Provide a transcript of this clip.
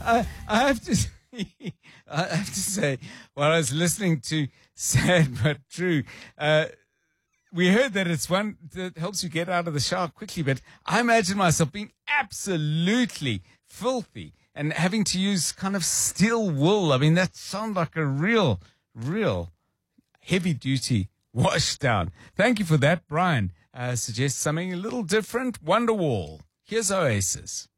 I have to I have to say, while I was listening to Sad But True, we heard that it's one that helps you get out of the shower quickly, but I imagine myself being absolutely filthy and having to use kind of steel wool. I mean, that sounds like a real heavy-duty wash down. Thank you for that, Brian. Suggests something a little different. Wonderwall. Here's Oasis.